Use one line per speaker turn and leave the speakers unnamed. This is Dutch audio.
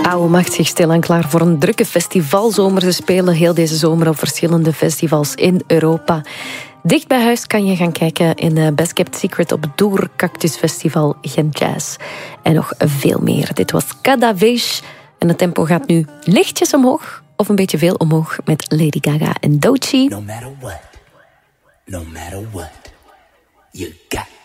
Auw maakt zich stilaan klaar voor een drukke festivalzomer. Ze spelen heel deze zomer op verschillende festivals in Europa. Dicht bij huis kan je gaan kijken in Best Kept Secret op Doer Cactus Festival Gent Jazz. En nog veel meer. Dit was Kadavesh. En het tempo gaat nu lichtjes omhoog, of een beetje veel omhoog, met Lady Gaga en Doechii.
No matter what, you got